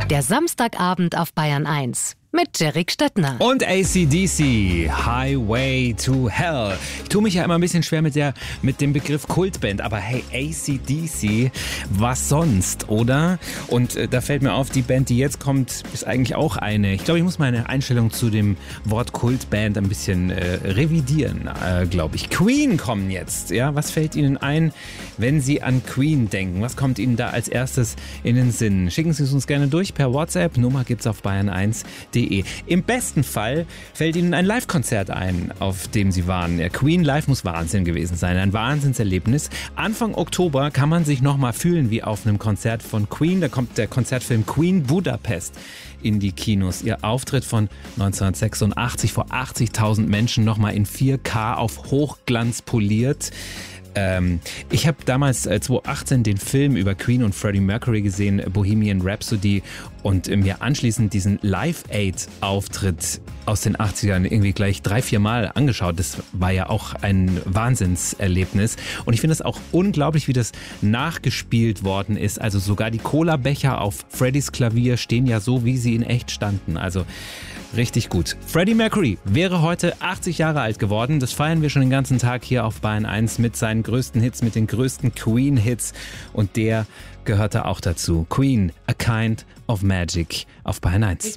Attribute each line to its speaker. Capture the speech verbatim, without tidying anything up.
Speaker 1: Der Samstagabend auf Bayern eins mit Derek Stettner.
Speaker 2: Und A C D C, Highway to Hell. Ich tue mich ja immer ein bisschen schwer mit, der, mit dem Begriff Kultband, aber hey, A C D C, was sonst, oder? Und äh, da fällt mir auf, die Band, die jetzt kommt, ist eigentlich auch eine. Ich glaube, ich muss meine Einstellung zu dem Wort Kultband ein bisschen äh, revidieren, äh, glaube ich. Queen kommen jetzt, ja? Was fällt Ihnen ein, wenn Sie an Queen denken? Was kommt Ihnen da als erstes in den Sinn? Schicken Sie es uns gerne durch per WhatsApp. Nummer gibt's auf bayern eins punkt de. Im besten Fall fällt Ihnen ein Live-Konzert ein, auf dem Sie waren. Ja, Queen live muss Wahnsinn gewesen sein, ein Wahnsinnserlebnis. Anfang Oktober kann man sich nochmal fühlen wie auf einem Konzert von Queen. Da kommt der Konzertfilm Queen Budapest in die Kinos. Ihr Auftritt von neunzehnhundertsechsundachtzig vor achtzigtausend Menschen nochmal in vier K auf Hochglanz poliert. Ähm, ich habe damals äh, zweitausendachtzehn den Film über Queen und Freddie Mercury gesehen, Bohemian Rhapsody, und äh, mir anschließend diesen Live-Aid-Auftritt aus den achtzigern irgendwie gleich drei, vier Mal angeschaut. Das war ja auch ein Wahnsinnserlebnis. Und ich finde es auch unglaublich, wie das nachgespielt worden ist. Also sogar die Cola-Becher auf Freddys Klavier stehen ja so, wie sie in echt standen. Also richtig gut. Freddie Mercury wäre heute achtzig Jahre alt geworden. Das feiern wir schon den ganzen Tag hier auf Bayern eins mit seinen größten Hits, mit den größten Queen-Hits. Und der gehörte auch dazu. Queen, A Kind of Magic auf Bayern eins.